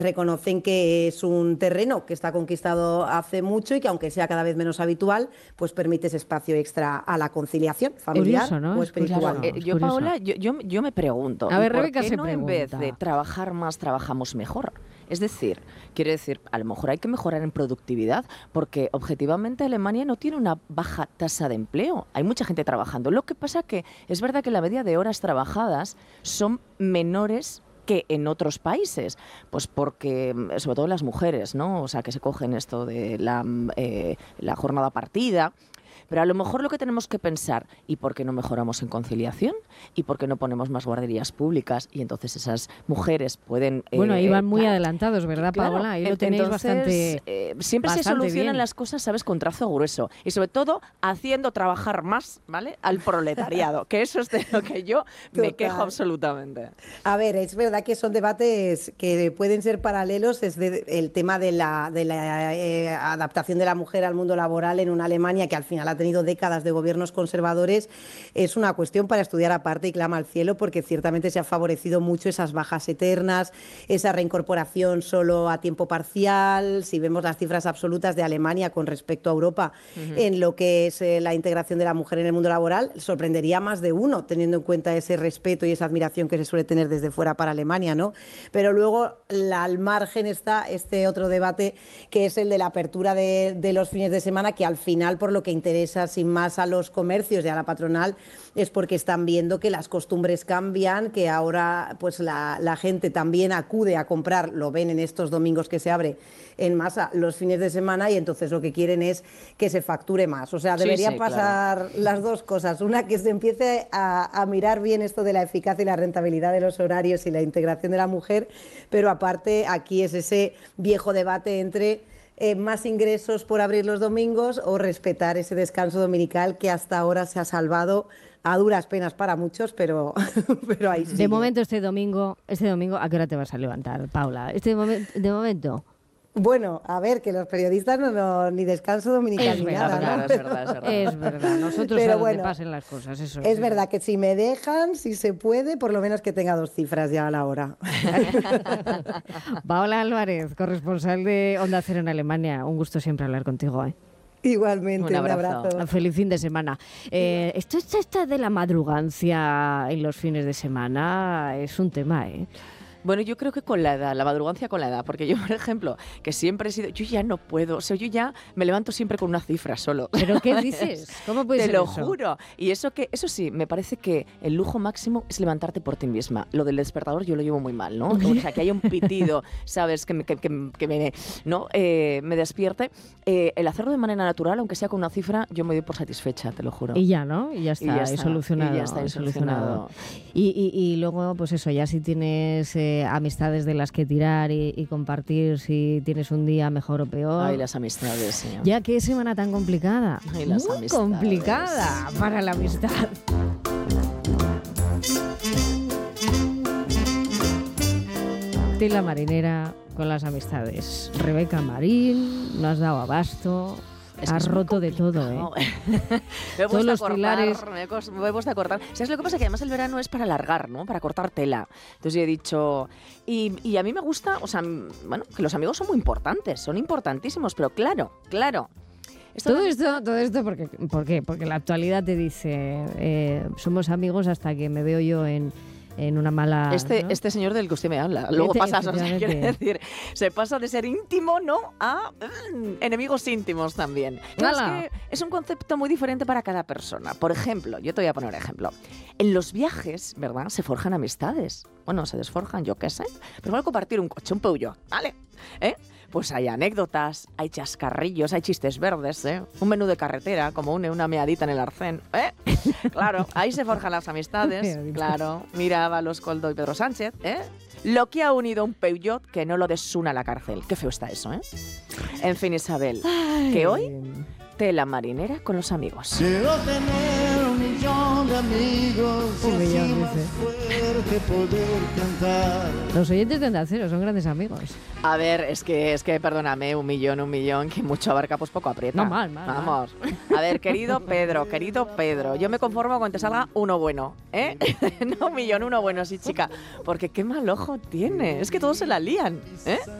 reconocen que es un terreno que está conquistado hace mucho y que aunque sea cada vez menos habitual, pues permite ese espacio extra a la conciliación familiar Curioso, ¿no? o Es espiritual. curioso. Yo, Paola, yo me pregunto, A ver, ¿y por Rebeca qué se no en vez pregunta. de trabajar más, trabajamos mejor? Es decir, quiere decir, a lo mejor hay que mejorar en productividad porque objetivamente Alemania no tiene una baja tasa de empleo. Hay mucha gente trabajando. Lo que pasa que es verdad que la media de horas trabajadas son menores que en otros países, pues porque, sobre todo las mujeres, ¿no? O sea, que se cogen esto de la jornada partida. Pero a lo mejor lo que tenemos que pensar, ¿y por qué no mejoramos en conciliación? ¿Y por qué no ponemos más guarderías públicas? Y entonces esas mujeres pueden... Bueno, ahí van muy adelantados, ¿verdad, claro, Paola? Ahí lo tenéis bastante siempre se bastante solucionan bien. las cosas, ¿sabes? Con trazo grueso. Y sobre todo, haciendo trabajar más, ¿vale? Al proletariado, que eso es de lo que yo me quejo absolutamente. A ver, es verdad que son debates que pueden ser paralelos. Es el tema de la adaptación de la mujer al mundo laboral en una Alemania que al final ha tenido décadas de gobiernos conservadores. Es una cuestión para estudiar aparte y clama al cielo, porque ciertamente se ha favorecido mucho esas bajas eternas, esa reincorporación solo a tiempo parcial. Si vemos las cifras absolutas de Alemania con respecto a Europa en lo que es la integración de la mujer en el mundo laboral, sorprendería más de uno, teniendo en cuenta ese respeto y esa admiración que se suele tener desde fuera para Alemania, ¿no? Pero luego al margen está este otro debate, que es el de la apertura de los fines de semana, que al final, por lo que interesa sin más a los comercios y a la patronal, es porque están viendo que las costumbres cambian, que ahora pues la gente también acude a comprar, lo ven en estos domingos que se abre en masa los fines de semana, y entonces lo que quieren es que se facture más. O sea, debería pasar las dos cosas. Una, que se empiece a mirar bien esto de la eficacia y la rentabilidad de los horarios y la integración de la mujer, pero aparte aquí es ese viejo debate entre más ingresos por abrir los domingos o respetar ese descanso dominical que hasta ahora se ha salvado a duras penas para muchos, pero ahí sí. De momento este domingo, ¿a qué hora te vas a levantar, Paula? De momento. Bueno, a ver, que los periodistas ni descanso dominical ni nada, ¿no? Es verdad, nosotros pero a donde bueno, pasen las cosas, eso es verdad que si me dejan, si se puede, por lo menos que tenga 2 cifras ya a la hora. Paola Álvarez, corresponsal de Onda Cero en Alemania, un gusto siempre hablar contigo, ¿eh? Igualmente, un abrazo. Feliz fin de semana. Esto de la madrugancia en los fines de semana es un tema, ¿eh? Bueno, yo creo que con la edad, la madrugancia con la edad, porque yo, por ejemplo, que siempre he sido, yo ya no puedo, o sea, yo ya me levanto siempre con una cifra solo. ¿Pero qué dices? ¿Cómo puede ser eso? eso? Te lo juro. Y eso sí, me parece que el lujo máximo es levantarte por ti misma. Lo del despertador yo lo llevo muy mal, ¿no? O sea, que haya un pitido, ¿sabes? Que me despierte. El hacerlo de manera natural, aunque sea con una cifra, yo me doy por satisfecha, te lo juro. Y ya, ¿no? Y ya está, solucionado. Y ya está solucionado. Y luego, pues eso, ya si tienes amistades de las que tirar y compartir, si tienes un día mejor o peor. Ay, las amistades, sí. Ya, qué semana tan complicada. Ay, las muy amistades. Complicada para la amistad. Tela marinera con las amistades. Rebeca Marín, no has dado abasto. Has roto de todo, ¿eh? Me he Todos los pilares. Me he puesto a cortar. ¿Sabes lo que pasa? Que además el verano es para alargar, ¿no? Para cortar tela. Entonces yo he dicho... Y a mí me gusta, o sea, bueno, que los amigos son muy importantes, son importantísimos, pero claro. Todo esto, ¿por qué? Porque la actualidad te dice, somos amigos hasta que me veo yo en una mala... ¿no? Este señor del que usted me habla. Luego pasas, o sea, quiere decir, se pasa de ser íntimo, ¿no? A enemigos íntimos también. Es que es un concepto muy diferente para cada persona. Por ejemplo, yo te voy a poner un ejemplo. En los viajes, ¿verdad? Se forjan amistades. Bueno, se desforjan, yo qué sé. Pero van a compartir un coche, un Peugeot, ¿vale? Pues hay anécdotas, hay chascarrillos, hay chistes verdes, un menú de carretera, como una meadita en el arcén. Claro, ahí se forjan las amistades. Claro, mira a los Coldo y Pedro Sánchez. Lo que ha unido un Peugeot que no lo desuna a la cárcel. Qué feo está eso, ¿eh? En fin, Isabel, que hoy tela marinera con los amigos. Quiero tener 1 millón de amigos. 1 millón, dice. que poder cantar. Los oyentes de Onda Cero son grandes amigos. A ver, es que perdóname, un millón, que mucho abarca, pues poco aprieta. No, mal. Vamos. A ver, querido Pedro, yo me conformo con que te salga uno bueno, ¿eh? No un millón, uno bueno, sí, chica. Porque qué mal ojo tiene, es que todos se la lían, ¿eh?